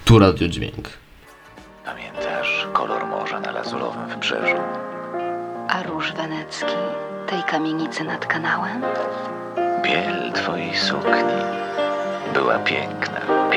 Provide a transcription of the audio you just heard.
Tu radiodźwięk. Pamiętasz kolor morza na lazurowym wybrzeżu? A róż wenecki tej kamienicy nad kanałem? Biel twojej sukni była piękna.